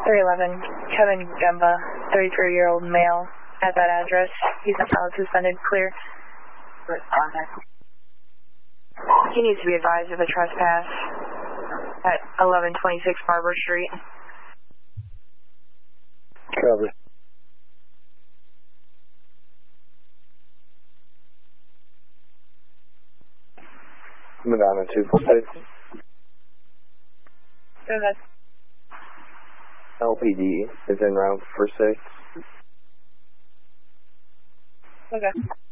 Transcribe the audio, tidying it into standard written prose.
311, Kevin Gemba, 33-year-old male, at that address. He's not valid, suspended, clear. He needs to be advised of a trespass at 1126 Barber Street. Cover. Madonna 246. Go ahead. LPD is en route for 6. Okay.